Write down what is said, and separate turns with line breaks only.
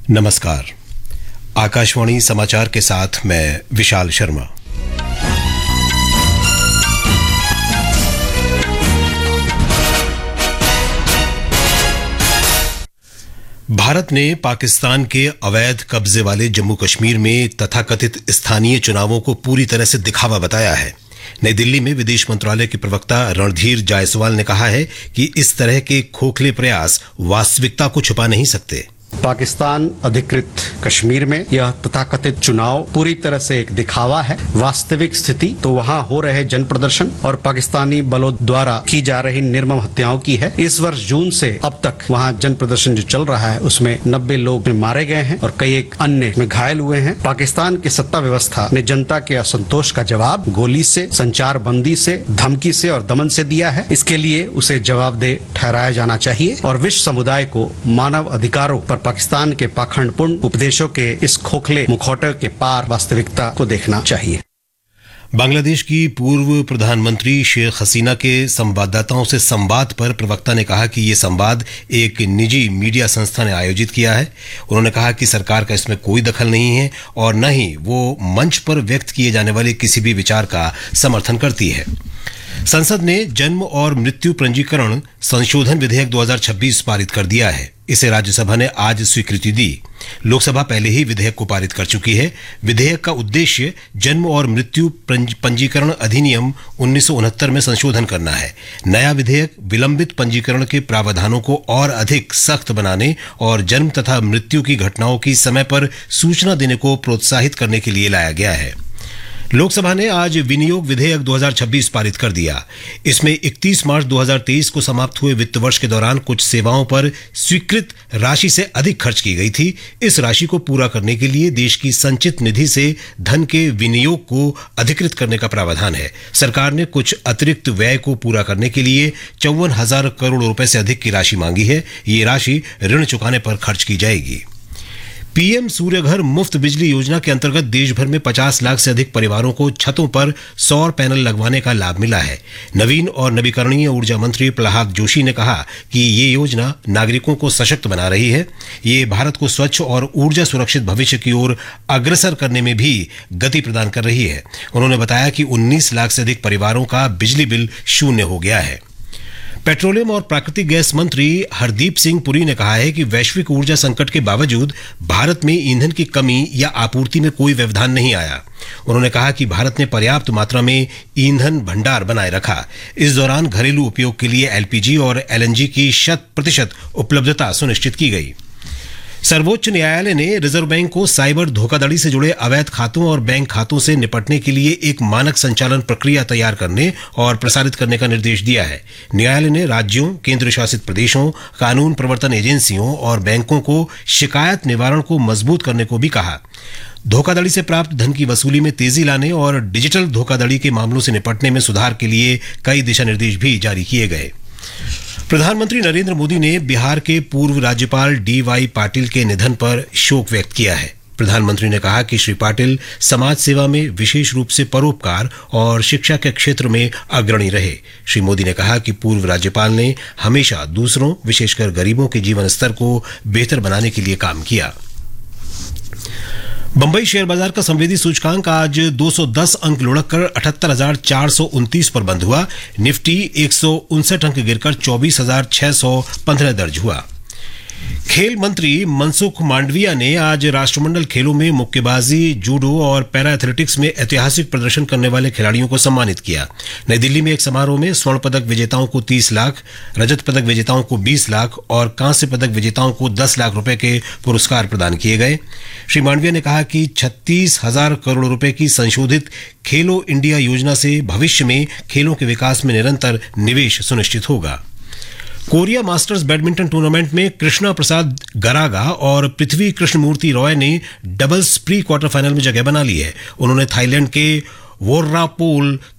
नमस्कार। आकाशवाणी समाचार के साथ मैं विशाल शर्मा। भारत ने पाकिस्तान के अवैध कब्जे वाले जम्मू कश्मीर में तथाकथित स्थानीय चुनावों को पूरी तरह से दिखावा बताया है। नई दिल्ली में विदेश मंत्रालय के प्रवक्ता रणधीर जायसवाल ने कहा है कि इस तरह के खोखले प्रयास वास्तविकता को छुपा नहीं सकते।
पाकिस्तान अधिकृत कश्मीर में यह तथाकथित चुनाव पूरी तरह से एक दिखावा है। वास्तविक स्थिति तो वहां हो रहे जन प्रदर्शन और पाकिस्तानी बलों द्वारा की जा रही निर्मम हत्याओं की है। इस वर्ष जून से अब तक वहां जन प्रदर्शन जो चल रहा है उसमें 90 लोग मारे गए हैं और कई एक अन्य में घायल हुए हैं। पाकिस्तान की सत्ता व्यवस्था ने जनता के असंतोष का जवाब गोली से, संचार बंदी से, धमकी से और दमन से दिया है। इसके लिए उसे जवाबदेह ठहराया जाना चाहिए और विश्व समुदाय को मानव अधिकारों पर पाकिस्तान के पाखंडपूर्ण उपदेशों के इस खोखले मुखौटे के पार वास्तविकता को देखना चाहिए।
बांग्लादेश की पूर्व प्रधानमंत्री शेख हसीना के संवाददाताओं से संवाद पर प्रवक्ता ने कहा कि ये संवाद एक निजी मीडिया संस्था ने आयोजित किया है। उन्होंने कहा कि सरकार का इसमें कोई दखल नहीं है और न ही वो मंच पर व्यक्त किए जाने वाले किसी भी विचार का समर्थन करती है। संसद ने जन्म और मृत्यु पंजीकरण संशोधन विधेयक 2026 पारित कर दिया है। इसे राज्यसभा ने आज स्वीकृति दी। लोकसभा पहले ही विधेयक को पारित कर चुकी है। विधेयक का उद्देश्य जन्म और मृत्यु पंजीकरण अधिनियम 1969 में संशोधन करना है। नया विधेयक विलंबित पंजीकरण के प्रावधानों को और अधिक सख्त बनाने और जन्म तथा मृत्यु की घटनाओं की समय पर सूचना देने को प्रोत्साहित करने के लिए लाया गया है। लोकसभा ने आज विनियोग विधेयक 2026 पारित कर दिया। इसमें 31 मार्च 2023 को समाप्त हुए वित्त वर्ष के दौरान कुछ सेवाओं पर स्वीकृत राशि से अधिक खर्च की गई थी। इस राशि को पूरा करने के लिए देश की संचित निधि से धन के विनियोग को अधिकृत करने का प्रावधान है। सरकार ने कुछ अतिरिक्त व्यय को पूरा करने के लिए 54,000 करोड़ रुपए से अधिक की राशि मांगी है। ये राशि ऋण चुकाने पर खर्च की जाएगी। पीएम सूर्यघर मुफ्त बिजली योजना के अंतर्गत देश भर में 50 लाख से अधिक परिवारों को छतों पर सौर पैनल लगवाने का लाभ मिला है। नवीन और नवीकरणीय ऊर्जा मंत्री प्रहलाद जोशी ने कहा कि ये योजना नागरिकों को सशक्त बना रही है। ये भारत को स्वच्छ और ऊर्जा सुरक्षित भविष्य की ओर अग्रसर करने में भी गति प्रदान कर रही है। उन्होंने बताया कि 19 लाख से अधिक परिवारों का बिजली बिल शून्य हो गया है। पेट्रोलियम और प्राकृतिक गैस मंत्री हरदीप सिंह पुरी ने कहा है कि वैश्विक ऊर्जा संकट के बावजूद भारत में ईंधन की कमी या आपूर्ति में कोई व्यवधान नहीं आया। उन्होंने कहा कि भारत ने पर्याप्त मात्रा में ईंधन भंडार बनाए रखा। इस दौरान घरेलू उपयोग के लिए एलपीजी और एलएनजी की 100% उपलब्धता सुनिश्चित की गई। सर्वोच्च न्यायालय ने रिजर्व बैंक को साइबर धोखाधड़ी से जुड़े अवैध खातों और बैंक खातों से निपटने के लिए एक मानक संचालन प्रक्रिया तैयार करने और प्रसारित करने का निर्देश दिया है। न्यायालय ने राज्यों, केंद्र शासित प्रदेशों, कानून प्रवर्तन एजेंसियों और बैंकों को शिकायत निवारण को मजबूत करने को भी कहा। धोखाधड़ी से प्राप्त धन की वसूली में तेजी लाने और डिजिटल धोखाधड़ी के मामलों से निपटने में सुधार के लिए कई दिशा निर्देश भी जारी किए गए। प्रधानमंत्री नरेंद्र मोदी ने बिहार के पूर्व राज्यपाल डीवाई पाटिल के निधन पर शोक व्यक्त किया है। प्रधानमंत्री ने कहा कि श्री पाटिल समाज सेवा में विशेष रूप से परोपकार और शिक्षा के क्षेत्र में अग्रणी रहे। श्री मोदी ने कहा कि पूर्व राज्यपाल ने हमेशा दूसरों, विशेषकर गरीबों के जीवन स्तर को बेहतर बनाने के लिए काम किया। बंबई शेयर बाजार का संवेदी सूचकांक आज 210 अंक लुढ़ककर 78,429 पर बंद हुआ। निफ्टी 159 अंक गिरकर 24,615 दर्ज हुआ। खेल मंत्री मनसुख मांडविया ने आज राष्ट्रमंडल खेलों में मुक्केबाजी, जूडो और पैरा एथलेटिक्स में ऐतिहासिक प्रदर्शन करने वाले खिलाड़ियों को सम्मानित किया। नई दिल्ली में एक समारोह में स्वर्ण पदक विजेताओं को 30 लाख, रजत पदक विजेताओं को 20 लाख और कांस्य पदक विजेताओं को 10 लाख रुपए के पुरस्कार प्रदान किए गए। श्री मांडविया ने कहा कि 36,000 करोड़ रुपए की संशोधित खेलो इंडिया योजना से भविष्य में खेलों के विकास में निरंतर निवेश सुनिश्चित होगा। कोरिया मास्टर्स बैडमिंटन टूर्नामेंट में कृष्णा प्रसाद गरागा और पृथ्वी कृष्णमूर्ति रॉय ने डबल्स प्री क्वार्टर फाइनल में जगह बना ली है। उन्होंने थाईलैंड के वोर्रापोल